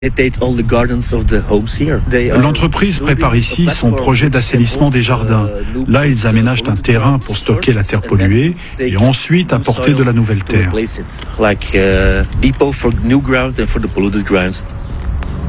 L'entreprise prépare ici son projet d'assainissement des jardins. Là, ils aménagent un terrain pour stocker la terre polluée et ensuite apporter de la nouvelle terre.